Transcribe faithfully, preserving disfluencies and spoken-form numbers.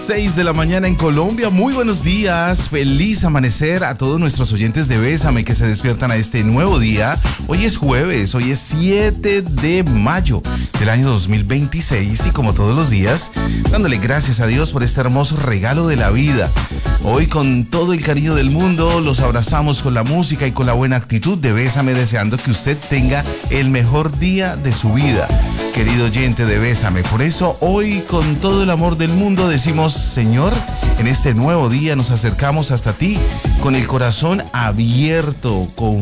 seis de la mañana en Colombia. Muy buenos días, feliz amanecer a todos nuestros oyentes de Bésame que se despiertan a este nuevo día. Hoy es jueves, hoy es siete de mayo del año dos mil veintiséis y como todos los días, dándole gracias a Dios por este hermoso regalo de la vida. Hoy con todo el cariño del mundo los abrazamos con la música y con la buena actitud de Bésame, deseando que usted tenga el mejor día de su vida. Querido oyente de Bésame, por eso hoy con todo el amor del mundo decimos: Señor, en este nuevo día nos acercamos hasta ti con el corazón abierto, con